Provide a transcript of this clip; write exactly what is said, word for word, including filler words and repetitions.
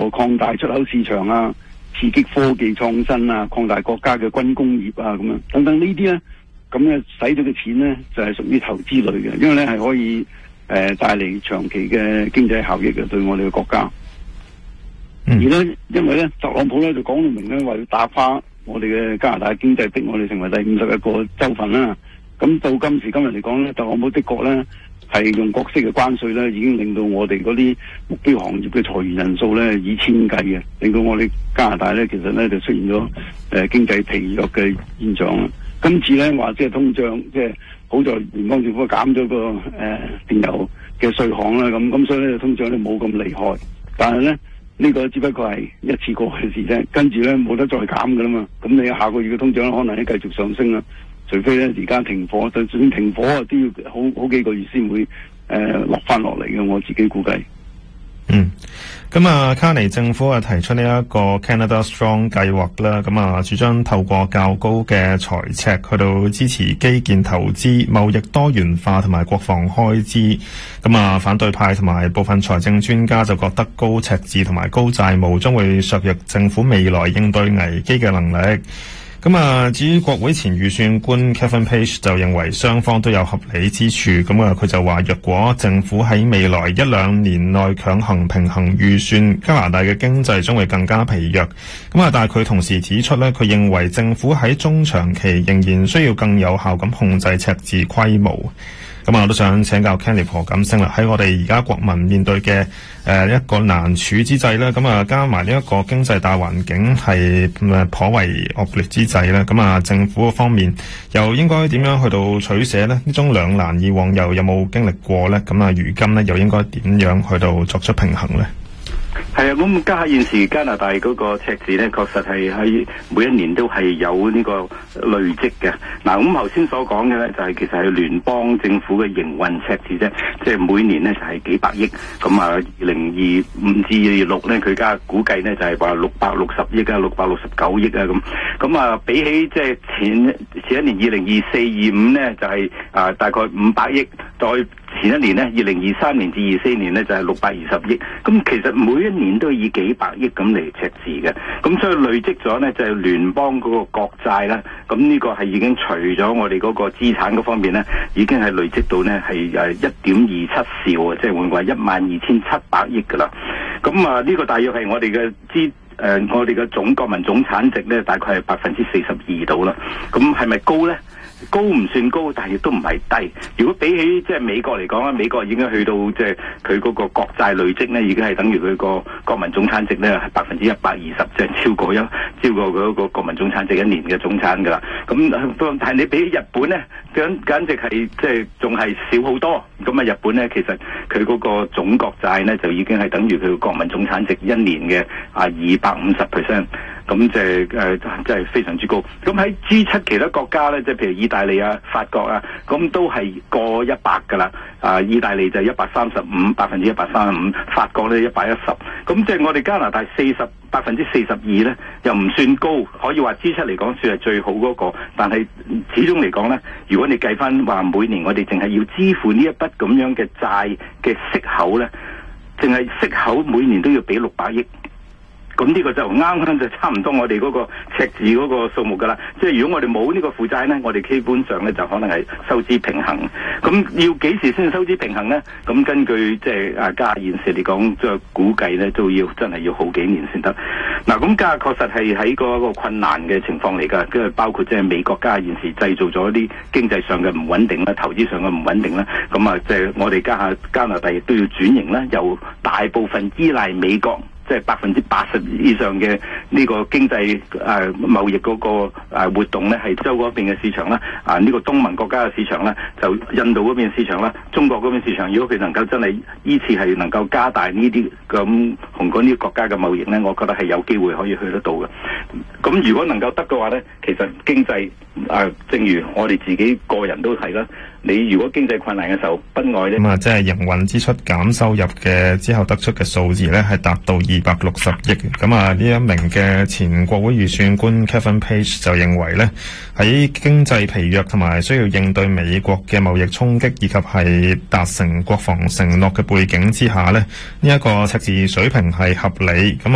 擴大出口市場啊，刺激科技創新啊，擴大國家嘅軍工業啊，咁樣等等呢啲咧，咁咧使咗嘅錢咧就係屬於投資類嘅，因為咧係可以誒帶嚟長期嘅經濟效益嘅對我哋嘅國家。嗯、而咧，因為咧特朗普咧就講到明咧話要打垮我哋嘅加拿大經濟，逼我哋成為第五十一個州份啦。咁到今時今日嚟講咧，特朗普的確咧係用各式嘅關稅咧，已經令到我哋嗰啲目標行業嘅裁員人數咧以千計嘅，令到我哋加拿大咧其實咧就出現咗誒、呃、經濟疲弱嘅現象啦。今次咧話即係通脹，即係好在聯邦政府減咗個誒、呃、電油嘅稅項啦，咁咁所以咧通脹咧冇咁厲害，但係咧。呢個只不過係一次過嘅事啫，跟住咧冇得再減噶啦嘛。咁你下個月嘅通脹可能咧繼續上升啦，除非咧而家停火，就算停火啊都要好好幾個月先會誒、呃、落翻落嚟嘅。我自己估計。 嗯，咁啊，卡尼政府啊提出呢一個 Canada Strong 計劃啦，咁啊主張透過較高嘅財赤去到支持基建投資、貿易多元化同埋國防開支。咁啊，反對派同埋部分財政專家就覺得高赤字同埋高債務將會削弱政府未來應對危機嘅能力。咁啊，至於國會前預算官 Kevin Page 就認為雙方都有合理之處。咁啊，佢就話若果政府喺未來一兩年內強行平衡預算，加拿大嘅經濟將會更加疲弱。咁啊，但係佢同時指出咧，佢認為政府喺中長期仍然需要更有效咁控制赤字規模。咁啊，我都想請教 Kenny 何錦星啦。喺我哋而家國民面對嘅誒、呃、一個難處之際咧，咁啊加埋呢一個經濟大環境係誒頗為惡劣之際咧，咁啊政府方面又應該點樣去到取捨呢？呢種兩難以往又有冇經歷過咧？咁啊，如今咧又應該點樣去到作出平衡咧？ 係啊，咁家下現時加拿大嗰個赤字咧，確實係喺每一年都係有呢個累積嘅。嗱，咁頭先所講嘅咧，就係其實係聯邦政府嘅營運赤字啫，即係每年咧就係幾百億。咁啊，二零二五至二六咧，佢家估計咧就係話六百六十億啊，六百六十九億啊咁。咁啊，比起即係前前一年二零二四二五咧，就係啊大概五百億，再前一年咧，二零二三年至二四年咧就係六百二十億。咁其實每一年都以幾百億咁嚟赤字嘅，咁所以累積咗呢，就係聯邦嗰個國債啦，咁呢個係已經除咗我哋嗰個資產嗰方面呢，已經係累積到呢係誒一點二七兆啊，即係換話一萬二千七百億噶啦。咁啊呢個大約係我哋嘅資誒我哋嘅總國民總產值呢，大概係百分之四十二度啦。咁係咪高呢？高唔算高，但係亦都唔係低。如果比起即係美國嚟講咧，美國已經去到即係佢嗰個國債累積咧，已經係等於佢個國民總產值咧係百分之一百二十，即係超過一超過佢嗰個國民總產值一年嘅總產㗎啦。咁但係你比起日本咧，簡簡直係即係仲係少好多。咁啊，日本咧其實佢嗰個總國債咧就已經係等於佢國民總產值一年嘅啊二百五十 percent。咁即係誒，即係非常之高。咁喺 G 七其他國家咧，即係譬如意大利啊、法國啊，咁都係過一百噶啦。啊，意大利就一百三十五，百分之一百三十五；法國咧一百一十。咁即係我哋加拿大四十百分之四十二咧，又唔算高，可以話 G 七嚟講算係最好嗰個。但係始終嚟講咧，如果你計翻話每年我哋淨係要支付呢一筆咁樣嘅債嘅息口咧，淨係息口每年都要俾六百億。咁呢個就啱啱就差唔多我哋嗰個赤字嗰個數目㗎啦。即係如果我哋冇呢個負債呢，我哋基本上呢就可能係收支平衡。咁要幾時先收支平衡呢？咁根據即係啊加現時嚟講，即係估計呢都要真係要好幾年先得。嗱，咁加確實係喺嗰個困難嘅情況嚟㗎，跟住包括即係美國加現時製造咗啲經濟上嘅唔穩定啦，投資上嘅唔穩定啦。咁啊，即係我哋加下加拿大亦都要轉型啦，由大部分依賴美國。即係百分之八十以上嘅呢個經濟誒、呃、貿易嗰個誒活動咧，係洲嗰邊嘅市場啦，啊呢、這個東盟國家嘅市場啦，就印度嗰邊市場啦，中國嗰邊市場，如果佢能夠真係依次係能夠加大呢啲咁同嗰啲國家嘅貿易咧，我覺得係有機會可以去得到嘅。咁如果能夠得嘅話咧，其實經濟誒、呃，正如我哋自己個人都係啦。你如果經濟困難嘅時候，不外咧， 咁啊，即係營運支出減收入嘅之後得出嘅數字咧，係達到二百六十億。咁啊，呢一名嘅前國會預算官 Kevin Page 就認為咧，喺經濟疲弱同埋需要應對美國嘅貿易衝擊以及係達成國防承諾嘅背景之下咧，呢一個赤字水平係合理。咁